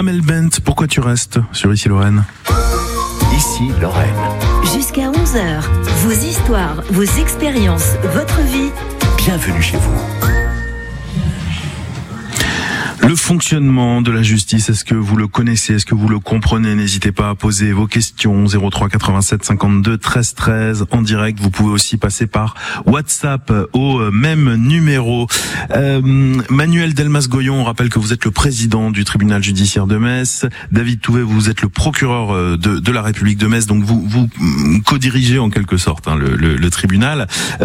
Amel Bent, pourquoi tu restes sur Ici Lorraine? Ici Lorraine. Jusqu'à 11h, vos histoires, vos expériences, votre vie. Bienvenue chez vous. Le fonctionnement de la justice, est-ce que vous le connaissez, est-ce que vous le comprenez? N'hésitez pas à poser vos questions. 03 87 52 13 13 en direct. Vous pouvez aussi passer par WhatsApp au même numéro. Manuel Delmas-Goyon, on rappelle que vous êtes le président du tribunal judiciaire de Metz. David Touvet, vous êtes le procureur de la République de Metz, donc vous co-dirigez en quelque sorte le tribunal.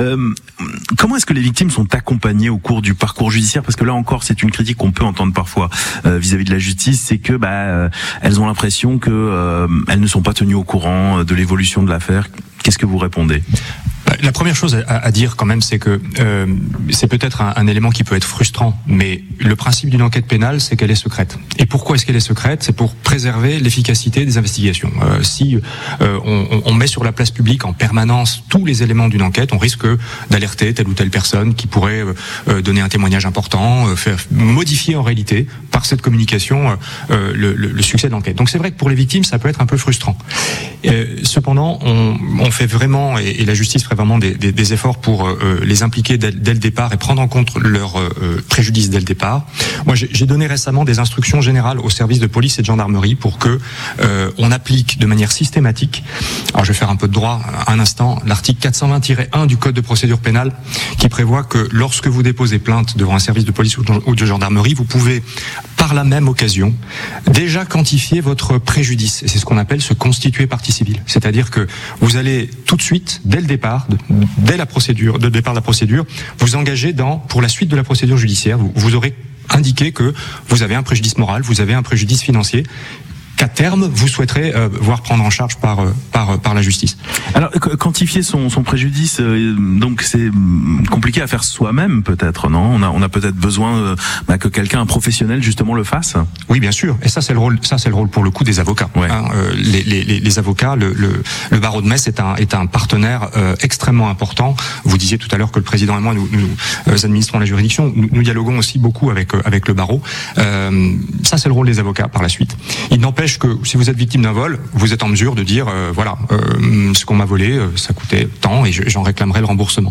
Comment est-ce que les victimes sont accompagnées au cours du parcours judiciaire? Parce que là encore, c'est une critique qu'on peut entendre parfois vis-à-vis de la justice, c'est que elles ont l'impression que elles ne sont pas tenues au courant de l'évolution de l'affaire. Qu'est-ce que vous répondez? La première chose à dire quand même, c'est que c'est peut-être un élément qui peut être frustrant, mais le principe d'une enquête pénale, c'est qu'elle est secrète. Et pourquoi est-ce qu'elle est secrète? C'est pour préserver l'efficacité des investigations. Si on met sur la place publique en permanence tous les éléments d'une enquête, on risque d'alerter telle ou telle personne qui pourrait donner un témoignage important, faire modifier en réalité par cette communication le succès de l'enquête. Donc c'est vrai que pour les victimes, ça peut être un peu frustrant. Cependant, on fait vraiment, et la justice ferait vraiment des efforts pour les impliquer dès le départ et prendre en compte leurs préjudices dès le départ. Moi, j'ai donné récemment des instructions générales aux services de police et de gendarmerie pour que on applique de manière systématique, alors je vais faire un peu de droit un instant, l'article 420-1 du Code de procédure pénale qui prévoit que lorsque vous déposez plainte devant un service de police ou de gendarmerie, vous pouvez par la même occasion déjà quantifier votre préjudice. Et c'est ce qu'on appelle se constituer partie civile. C'est-à-dire que vous allez tout de suite, dès le départ, dès la procédure, de départ de la procédure, vous engager pour la suite de la procédure judiciaire. Vous aurez indiqué que vous avez un préjudice moral, vous avez un préjudice financier, qu'à terme, vous souhaiterez voir prendre en charge par la justice. Alors, quantifier son préjudice, donc c'est compliqué à faire soi-même, peut-être, non? On a peut-être besoin que quelqu'un, un professionnel, justement, le fasse. Oui, bien sûr. Et ça, c'est le rôle pour le coup des avocats. Ouais. Les avocats, le barreau de Metz est un partenaire extrêmement important. Vous disiez tout à l'heure que le président et moi, nous administrons la juridiction. Nous dialoguons aussi beaucoup avec le barreau. Ça, c'est le rôle des avocats par la suite. Il n'empêche que si vous êtes victime d'un vol, vous êtes en mesure de dire ce qu'on m'a volé, ça coûtait tant et j'en réclamerai le remboursement.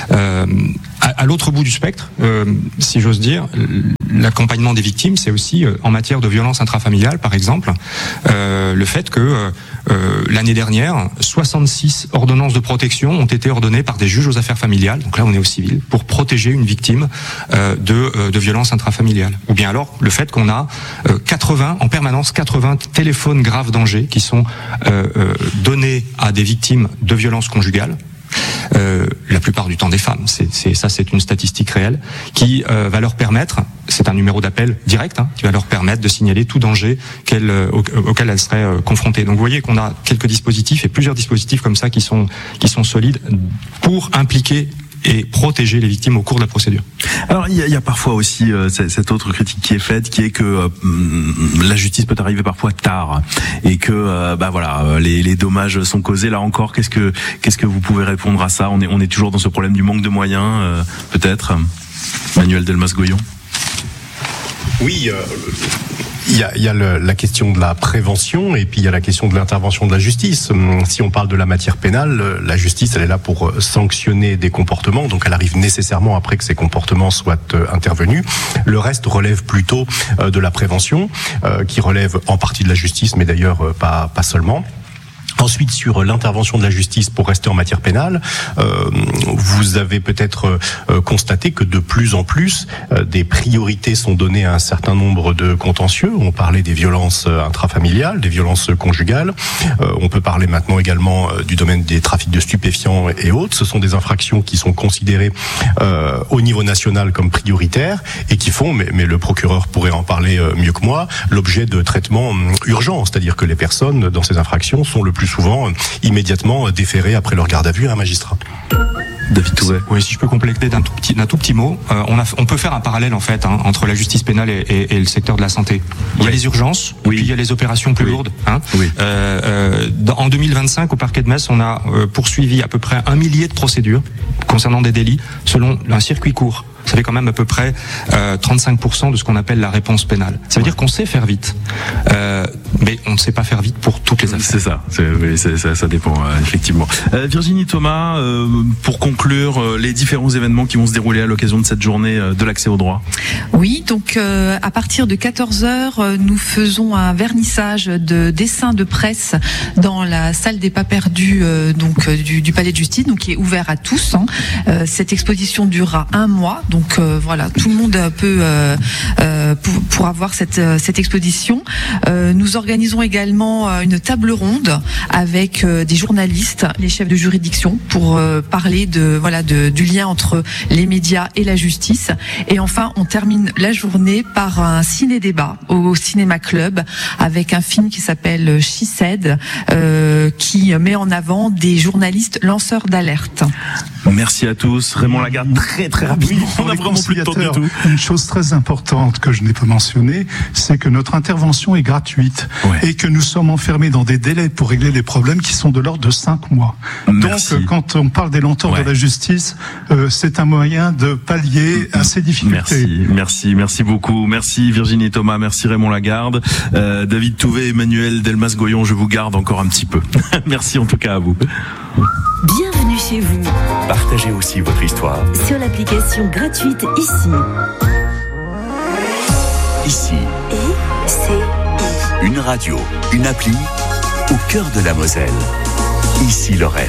À l'autre bout du spectre, si j'ose dire, l'accompagnement des victimes, c'est aussi en matière de violence intrafamiliale, par exemple, le fait que l'année dernière, 66 ordonnances de protection ont été ordonnées par des juges aux affaires familiales, donc là on est au civil, pour protéger une victime de violence intrafamiliale. Ou bien alors le fait qu'on a 80 téléphones graves danger qui sont donnés à des victimes de violences conjugales. La plupart du temps des femmes, c'est une statistique réelle qui va leur permettre, c'est un numéro d'appel direct, qui va leur permettre de signaler tout danger auquel elles seraient confrontées. Donc vous voyez qu'on a quelques dispositifs et plusieurs dispositifs comme ça qui sont solides pour impliquer et protéger les victimes au cours de la procédure. Alors il y a parfois aussi cette autre critique qui est faite, qui est que la justice peut arriver parfois tard et que les dommages sont causés. Là encore, qu'est-ce que vous pouvez répondre à ça? On est toujours dans ce problème du manque de moyens, peut-être. Manuel Delmas-Goyon. Oui, il y a la question de la prévention et puis il y a la question de l'intervention de la justice. Si on parle de la matière pénale, la justice, elle est là pour sanctionner des comportements, donc elle arrive nécessairement après que ces comportements soient intervenus. Le reste relève plutôt de la prévention, qui relève en partie de la justice, mais d'ailleurs pas seulement. Ensuite, sur l'intervention de la justice pour rester en matière pénale, vous avez peut-être constaté que de plus en plus, des priorités sont données à un certain nombre de contentieux. On parlait des violences intrafamiliales, des violences conjugales. On peut parler maintenant également du domaine des trafics de stupéfiants et autres. Ce sont des infractions qui sont considérées au niveau national comme prioritaires et qui font, mais le procureur pourrait en parler mieux que moi, l'objet de traitements urgents. C'est-à-dire que les personnes dans ces infractions sont le plus souvent immédiatement déférées après leur garde à vue à un magistrat. David Touvet. Oui, si je peux compléter d'un tout petit mot, on peut faire un parallèle en fait entre la justice pénale et le secteur de la santé. Il y a les urgences, puis il y a les opérations plus lourdes. En 2025, au parquet de Metz, on a poursuivi à peu près 1 millier de procédures concernant des délits selon un circuit court. ça fait quand même à peu près 35% de ce qu'on appelle la réponse pénale. Ça veut dire qu'on sait faire vite, mais on ne sait pas faire vite pour toutes les affaires. C'est ça, ça dépend effectivement. Virginie Thomas, pour conclure, les différents événements qui vont se dérouler à l'occasion de cette journée de l'accès au droit. Oui, donc à partir de 14h, nous faisons un vernissage de dessins de presse dans la salle des pas perdus du Palais de Justice, donc qui est ouvert à tous. Cette exposition durera 1 mois, donc voilà, tout le monde peut pour avoir cette exposition. Nous organisons également une table ronde avec des journalistes, les chefs de juridiction, pour parler du lien entre les médias et la justice. Et enfin, on termine la journée par un ciné-débat au Cinéma Club avec un film qui s'appelle She Said, qui met en avant des journalistes lanceurs d'alerte. Merci à tous. Raymond Lagarde, très très rapidement. On a vraiment plus de temps du tout. Une chose très importante que je n'ai pas mentionnée, c'est que notre intervention est gratuite et que nous sommes enfermés dans des délais pour régler les problèmes qui sont de l'ordre de 5 mois. Merci. Donc, quand on parle des lenteurs de la justice, c'est un moyen de pallier à ces difficultés. Merci beaucoup. Merci Virginie Thomas, merci Raymond Lagarde. David Touvet, Emmanuel Delmas-Goyon, je vous garde encore un petit peu. Merci en tout cas à vous. Bienvenue chez vous. Partagez aussi votre histoire. Sur l'application gratuite Ici. Ici. ICI. Une radio, une appli au cœur de la Moselle. Ici Lorraine.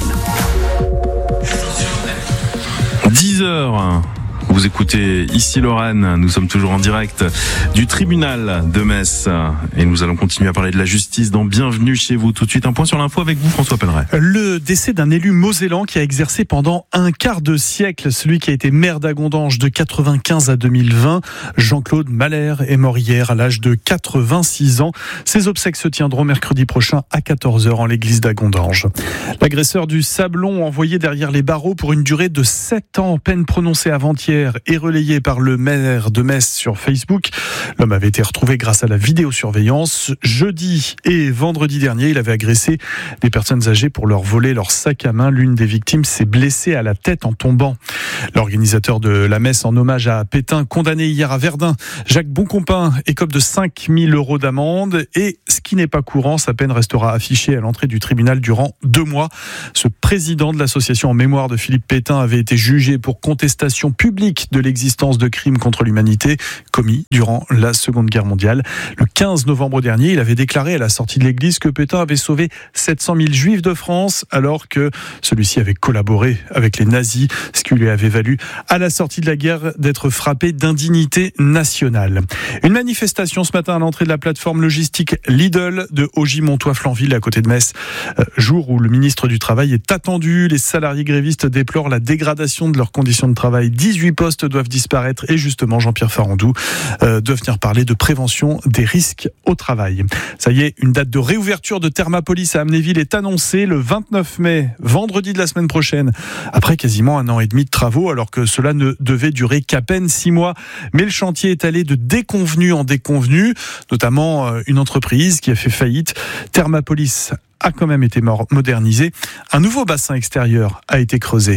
10h. Vous écoutez Ici Lorraine, nous sommes toujours en direct du tribunal de Metz et nous allons continuer à parler de la justice dans Bienvenue chez vous. Tout de suite un point sur l'info avec vous François Pelleret. Le décès d'un élu mosellan qui a exercé pendant un quart de siècle, celui qui a été maire d'Agondange de 95 à 2020, Jean-Claude Mahler est mort hier à l'âge de 86 ans. Ses obsèques se tiendront mercredi prochain à 14h en l'église d'Agondange. L'agresseur du Sablon envoyé derrière les barreaux pour une durée de 7 ans, peine prononcée avant-hier et relayé par le maire de Metz sur Facebook. L'homme avait été retrouvé grâce à la vidéosurveillance. Jeudi et vendredi dernier, il avait agressé des personnes âgées pour leur voler leur sac à main. L'une des victimes s'est blessée à la tête en tombant. L'organisateur de la messe en hommage à Pétain, condamné hier à Verdun, Jacques Boncompin, écope de 5 000 € d'amende. Et ce qui n'est pas courant, sa peine restera affichée à l'entrée du tribunal durant 2 mois. Ce président de l'association en mémoire de Philippe Pétain avait été jugé pour contestation publique de l'existence de crimes contre l'humanité commis durant la Seconde Guerre mondiale. Le 15 novembre dernier, il avait déclaré à la sortie de l'église que Pétain avait sauvé 700 000 juifs de France alors que celui-ci avait collaboré avec les nazis, ce qui lui avait valu à la sortie de la guerre d'être frappé d'indignité nationale. Une manifestation ce matin à l'entrée de la plateforme logistique Lidl de Augy-Montois-Flanville à côté de Metz, jour où le ministre du Travail est attendu. Les salariés grévistes déplorent la dégradation de leurs conditions de travail. 18 postes doivent disparaître et justement Jean-Pierre Farandou doit venir parler de prévention des risques au travail. Ça y est, une date de réouverture de Thermapolis à Amnéville est annoncée le 29 mai, vendredi de la semaine prochaine, après quasiment 1 an et demi de travaux, alors que cela ne devait durer qu'à peine 6 mois. Mais le chantier est allé de déconvenu en déconvenu, notamment une entreprise qui a fait faillite. Thermapolis a quand même été modernisé. Un nouveau bassin extérieur a été creusé.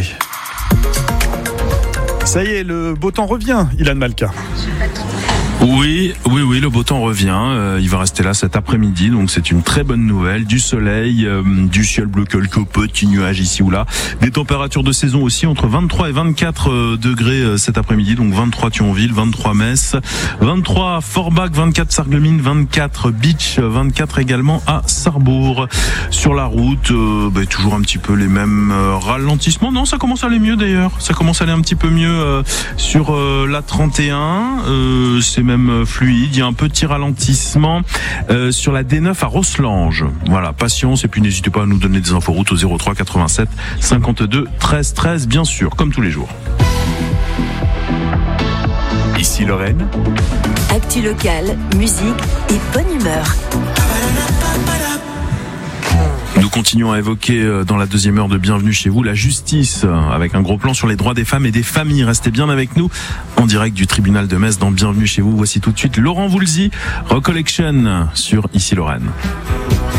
Ça y est, le beau temps revient, Ilan Malka. Oui, le beau temps revient. Il va rester là cet après-midi, donc c'est une très bonne nouvelle. Du soleil, du ciel bleu, quelques petits nuages ici ou là. Des températures de saison aussi entre 23 et 24 degrés cet après-midi, donc 23 Thionville, 23 Metz, 23 Forbach, 24 Sarreguemines, 24 Beach, 24 également à Sarrebourg. Sur la route, toujours un petit peu les mêmes ralentissements. Non, ça commence à aller mieux d'ailleurs. Ça commence à aller un petit peu mieux sur la 31. C'est même fluide, il y a un petit ralentissement sur la D9 à Rosselange. Voilà, patience et puis n'hésitez pas à nous donner des inforoutes au 03 87 52 13 13 bien sûr, comme tous les jours. Ici Lorraine. Actu locale, musique et bonne humeur. Nous continuons à évoquer dans la deuxième heure de Bienvenue chez vous la justice avec un gros plan sur les droits des femmes et des familles. Restez bien avec nous en direct du tribunal de Metz dans Bienvenue chez vous. Voici tout de suite Laurent Voulzy, Recollection sur Ici Lorraine.